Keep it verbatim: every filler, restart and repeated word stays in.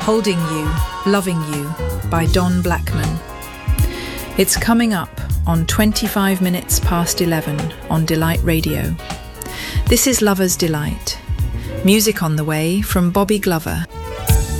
Holding You, Loving You by Don Blackman. It's coming up on twenty-five minutes past eleven on Delight Radio. This is Lover's Delight. Music on the way from Bobby Glover.